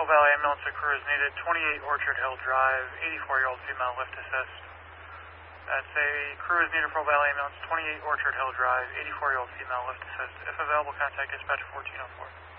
Valley ambulance, a crew is needed. 28 Orchard Hill Drive, 84-year-old female, lift assist. That's a crew is needed for Pearl Valley ambulance, 28 Orchard Hill Drive, 84-year-old female, lift assist. If available, contact dispatch 1404.